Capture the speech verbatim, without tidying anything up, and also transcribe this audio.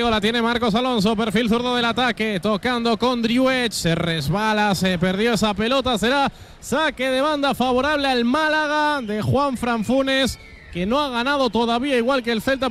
partido. La tiene Marcos Alonso, perfil zurdo del ataque, tocando con Driouech, se resbala, se perdió esa pelota. Será saque de banda favorable al Málaga de Juanfran Funes, que no ha ganado todavía, igual que el Celta.